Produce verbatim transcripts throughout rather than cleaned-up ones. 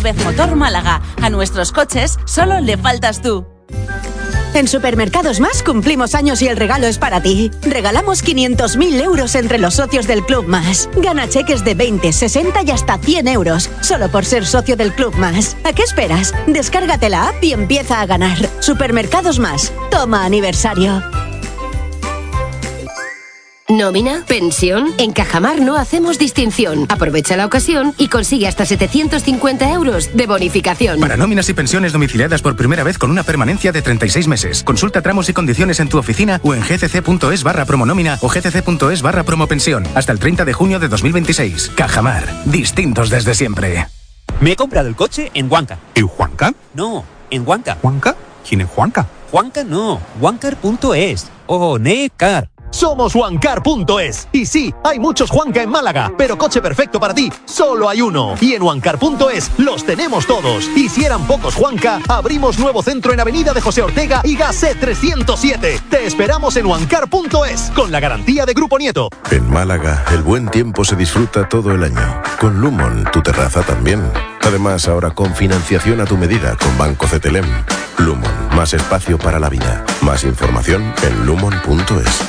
Motor Málaga. A nuestros coches solo le faltas tú. En Supermercados Más cumplimos años y el regalo es para ti. Regalamos quinientos mil euros entre los socios del Club Más. Gana cheques de veinte, sesenta y hasta cien euros, solo por ser socio del Club Más. ¿A qué esperas? Descárgate la app y empieza a ganar. Supermercados Más. Toma aniversario. ¿Nómina? ¿Pensión? En Cajamar no hacemos distinción. Aprovecha la ocasión y consigue hasta setecientos cincuenta euros de bonificación. Para nóminas y pensiones domiciliadas por primera vez con una permanencia de treinta y seis meses. Consulta tramos y condiciones en tu oficina o en gcc.es barra promonómina o gcc.es barra promopensión. Hasta el treinta de junio de dos mil veintiséis. Cajamar. Distintos desde siempre. Me he comprado el coche en Huanca. ¿En Juanca? No, en Huanca. ¿Juanca? ¿Quién es Juanca? Juanca no. Huancar punto es. O Necar. Somos Juancar punto es. Y sí, hay muchos Juanca en Málaga, pero coche perfecto para ti, solo hay uno. Y en Juancar punto es los tenemos todos. Y si eran pocos Juanca, abrimos nuevo centro en Avenida de José Ortega y Gasé trescientos siete. Te esperamos en Juancar punto es, con la garantía de Grupo Nieto. En Málaga, el buen tiempo se disfruta todo el año. Con Lumon, tu terraza también. Además, ahora con financiación a tu medida con Banco Cetelem. Lumon, más espacio para la vida. Más información en lumon punto es.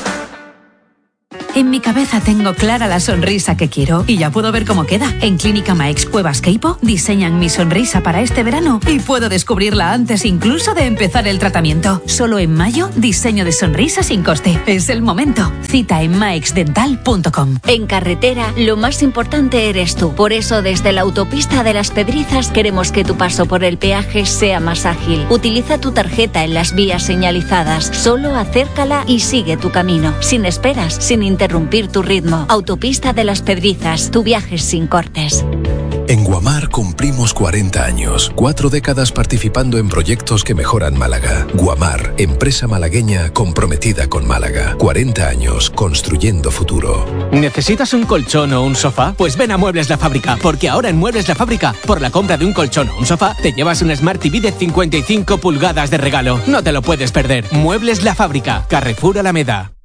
En mi cabeza tengo clara la sonrisa que quiero y ya puedo ver cómo queda. En Clínica Maex Cuevas Queipo diseñan mi sonrisa para este verano y puedo descubrirla antes incluso de empezar el tratamiento. Solo en mayo, diseño de sonrisa sin coste. Es el momento. Cita en maeix dental punto com. En carretera, lo más importante eres tú. Por eso, desde la autopista de Las Pedrizas queremos que tu paso por el peaje sea más ágil. Utiliza tu tarjeta en las vías señalizadas. Solo acércala y sigue tu camino. Sin esperas, sin interrumpir tu ritmo. Autopista de Las Pedrizas, tu viaje sin cortes. En Guamar cumplimos cuarenta años, cuatro décadas participando en proyectos que mejoran Málaga. Guamar, empresa malagueña comprometida con Málaga. cuarenta años construyendo futuro. ¿Necesitas un colchón o un sofá? Pues ven a Muebles La Fábrica, porque ahora en Muebles La Fábrica, por la compra de un colchón o un sofá, te llevas un Smart T V de cincuenta y cinco pulgadas de regalo. No te lo puedes perder. Muebles La Fábrica, Carrefour Alameda.